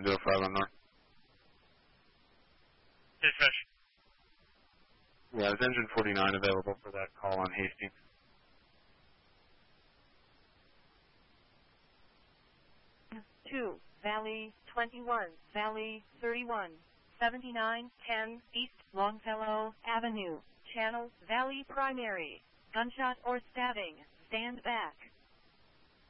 05 on North. Dispatch. Yeah, is engine 49 available for that call on Hastings? Two, Valley 21, Valley 31, 7910 East Longfellow Avenue, Channel Valley Primary. Gunshot or stabbing. Stand back.